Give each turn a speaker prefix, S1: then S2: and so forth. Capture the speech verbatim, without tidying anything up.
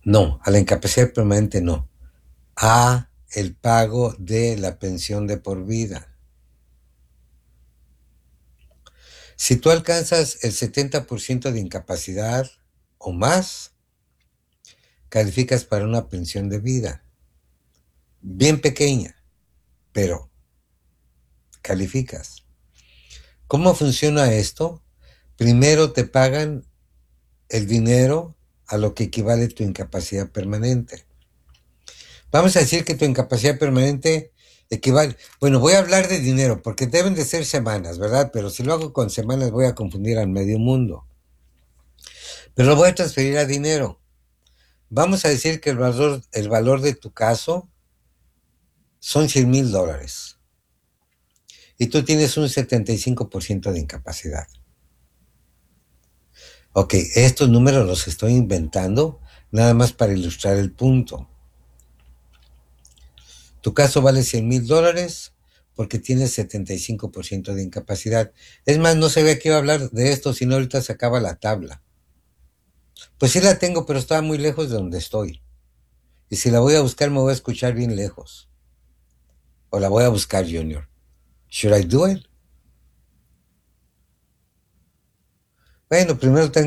S1: No, a la incapacidad permanente no. A el pago de la pensión de por vida. Si tú alcanzas el setenta por ciento de incapacidad o más, calificas para una pensión de vida. Bien pequeña, pero calificas. ¿Cómo funciona esto? Primero te pagan el dinero a lo que equivale tu incapacidad permanente. Vamos a decir que tu incapacidad permanente equivale... Bueno, voy a hablar de dinero porque deben de ser semanas, ¿verdad? Pero si lo hago con semanas voy a confundir al medio mundo. Pero lo voy a transferir a dinero. Vamos a decir que el valor, el valor de tu caso son cien mil dólares. Y tú tienes un setenta y cinco por ciento de incapacidad. Ok, estos números los estoy inventando nada más para ilustrar el punto. Tu caso vale cien mil dólares porque tienes setenta y cinco por ciento de incapacidad. Es más, no sabía que iba a hablar de esto, sino ahorita se acaba la tabla. Pues sí la tengo, pero estaba muy lejos de donde estoy. Y si la voy a buscar, me voy a escuchar bien lejos. O la voy a buscar, Junior. Should I do it? Bueno, primero tengo